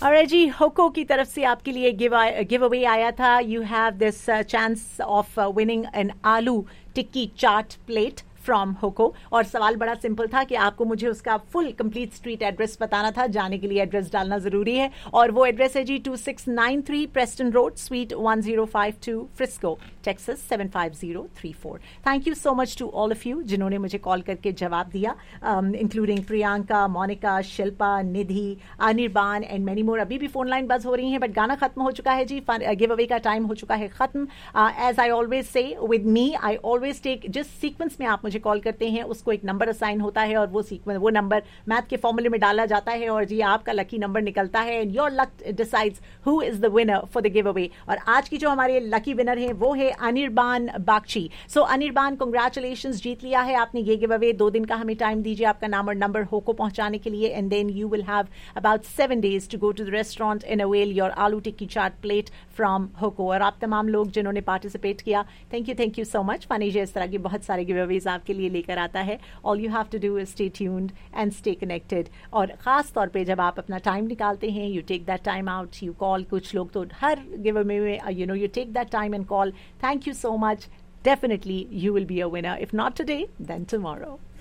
और जी होको की तरफ से आपके लिए गिव अवे आया था. You have this chance of winning N आलू टिक्की चाट प्लेट फ्रॉम होको. और सवाल बड़ा सिंपल था कि आपको मुझे उसका फुल कंप्लीट स्ट्रीट एड्रेस बताना था. जाने के लिए एड्रेस डालना जरूरी है और वो एड्रेस है जी 2693 Preston road sweet 1052 Frisco Texas 75034. Thank you so much to all of you जिन्होंने मुझे कॉल करके जवाब दिया, including Priyanka, Monika, Shilpa, Nidhi, Anirban and many more. अभी भी फोन लाइन बज हो रही हैं बट गाना खत्म हो चुका है जी. गिव अवे का टाइम हो चुका है खत्म. As I always say with me, I always take जिस सीक्वेंस में आप मुझे कॉल करते हैं उसको एक नंबर असाइन होता है और वो नंबर मैथ के फॉर्मूले में डाला जाता है और जी आपका लकी नंबर निकलता है and your luck decides who is the winner for the give away. और आज की जो हमारे लकी विनर है वो है अनिर्बान बागची. सो अनिर्बान, कांग्रेचुलेशंस, जीत लिया है आपने ये गिव अवे. 2 दिन का हमें टाइम दीजिए आपका नाम और नंबर होको पहुंचाने के लिए and then you will have about 7 days to go to the restaurant and avail your आलू टिक्की चाट प्लेट फ्रॉम होको. और आप तमाम लोग जिन्होंने पार्टिसिपेट किया, थैंक यू सो मच. फनीजे इस तरह के बहुत सारे गिव अवेज आपके लिए लेकर आता है. All you have to do is stay tuned and stay connected. और खास तौर पे जब आप अपना टाइम निकालते हैं, you take that time out, you call. कुछ लोग तो हर गिव अवे में you take that time and call. Thank you so much. Definitely you will be a winner. If not today, then tomorrow.